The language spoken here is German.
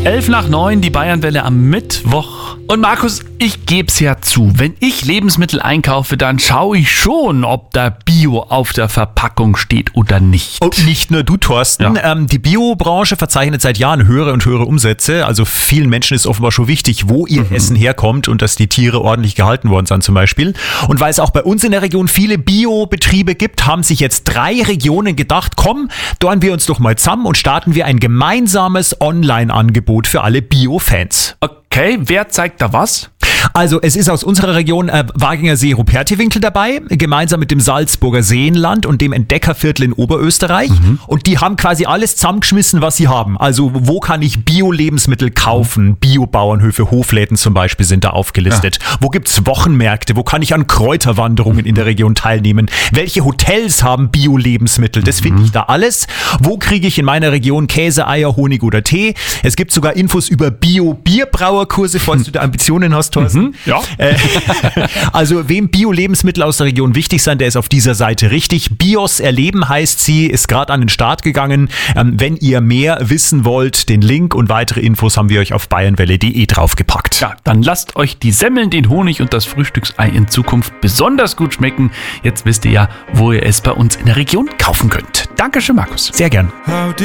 8:11, die Bayernwelle am Mittwoch. Und Markus, ich geb's ja zu, wenn ich Lebensmittel einkaufe, dann schaue ich schon, ob da Bio auf der Verpackung steht oder nicht. Und nicht nur du, Thorsten. Ja. Die Biobranche verzeichnet seit Jahren höhere und höhere Umsätze. Also vielen Menschen ist offenbar schon wichtig, wo ihr Essen herkommt und dass die Tiere ordentlich gehalten worden sind zum Beispiel. Und weil es auch bei uns in der Region viele Biobetriebe gibt, haben sich jetzt 3 Regionen gedacht, komm, dorn wir uns doch mal zusammen und starten wir ein gemeinsames Online-Angebot für alle Bio-Fans. Okay, wer zeigt da was? Also es ist aus unserer Region Waginger See-Rupertiwinkel dabei, gemeinsam mit dem Salzburger Seenland und dem Entdeckerviertel in Oberösterreich. Und die haben quasi alles zusammengeschmissen, was sie haben. Also wo kann ich Bio-Lebensmittel kaufen? Biobauernhöfe, Hofläden zum Beispiel sind da aufgelistet. Ja. Wo gibt's Wochenmärkte? Wo kann ich an Kräuterwanderungen in der Region teilnehmen? Welche Hotels haben Bio-Lebensmittel? Das finde ich da alles. Wo kriege ich in meiner Region Käse, Eier, Honig oder Tee? Es gibt sogar Infos über Bio-Bierbrauerkurse, falls du da Ambitionen hast, Thorsten. Ja. Also wem Bio-Lebensmittel aus der Region wichtig sind, der ist auf dieser Seite richtig. Bios erleben heißt sie, ist gerade an den Start gegangen. Wenn ihr mehr wissen wollt, den Link und weitere Infos haben wir euch auf bayernwelle.de draufgepackt. Ja, dann lasst euch die Semmeln, den Honig und das Frühstücksei in Zukunft besonders gut schmecken. Jetzt wisst ihr ja, wo ihr es bei uns in der Region kaufen könnt. Dankeschön, Markus. Sehr gern.